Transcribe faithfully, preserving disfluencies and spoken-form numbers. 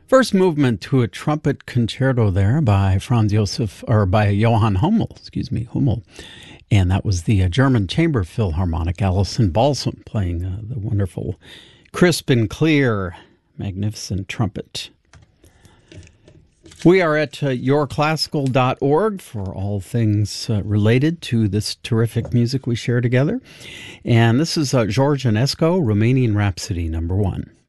First movement to a trumpet concerto there by Franz Josef, or by Johann Hummel, excuse me, Hummel. And that was the uh, German Chamber Philharmonic, Alison Balsam, playing uh, the wonderful, crisp and clear, magnificent trumpet. We are at uh, your classical dot org for all things uh, related to this terrific music we share together. And this is uh, George Enescu, Romanian Rhapsody, number one.